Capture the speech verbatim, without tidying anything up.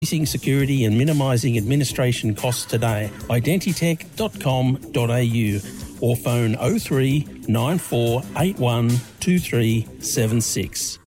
Increasing security and minimising administration costs today. identitech dot com dot a u or phone oh three nine four eight one two three seven six.